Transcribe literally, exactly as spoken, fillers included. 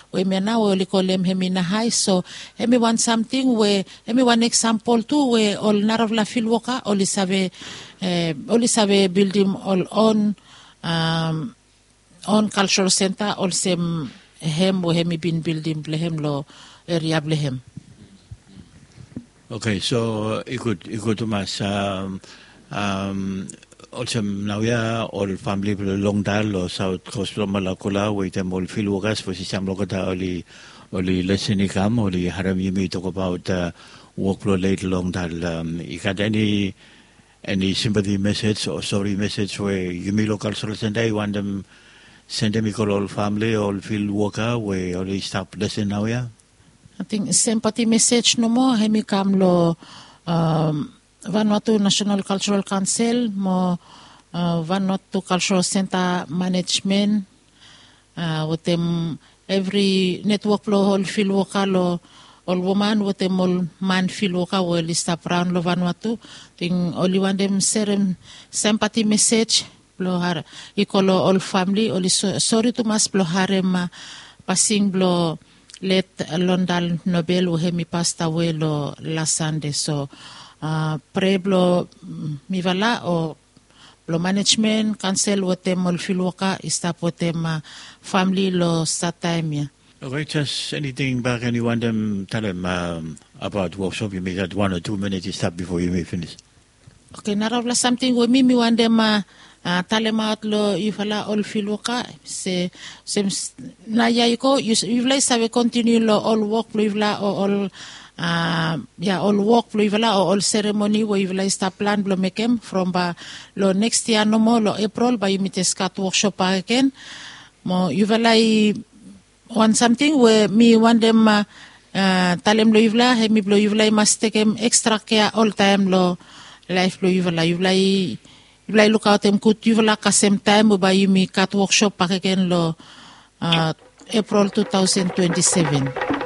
we me na we likolem hemi na high so hemi want something we hemi one example too we all narov la filwoka oli save eh, oli save building all on um, on cultural center all sem hem we hemi bin building blehem lo area blehem. Okay, so ikut ikut mas um, um, also now ya all family long dal or South Coast Malakula we them all feel workers for system lokata oli oli lesson ikam oli haram you talk about uh, workflow late long dal um, you got any any sympathy message or sorry message where you me local center you want them send them all family all field worker where only stop lesson now ya. I think sympathy message no mo hemi kam lo um, Vanuatu National Cultural Council mo uh, Vanuatu Cultural Center Management uh, with them every network lo whole field worker lo all woman with them all man field worker will stop around lo Vanuatu thing only one them serem sympathy message lo har ikolo all family only so, sorry to mas blo harem uh, passing blo let Londal Nobel wo hemi passed away lo last Sunday so uh, pray blo mi vala o blo management council wo tem ol filwoka istap wo tem uh, family lo start time ya. Okay, just anything back and you want them tell them um, about workshop you may got one or two minutes to stop before you may finish. Okay, naravla something wo mi mi want them uh, Uh, talemat lo ifala all filoka se sem na yaiko ifla sabe continue lo all work lo ifla all uh, yeah all work lo ifla all ceremony wo ifla sta plan lo mekem from ba lo next year no mo lo April ba yumite skat workshop again mo ifla I want something we me want them uh, uh, talem lo ifla he mi lo ifla must take extra care all time lo life lo ifla ifla Iblay look out em kut yuvala ka same time ba yumi kat workshop pa ken lo uh, April two thousand twenty-seven.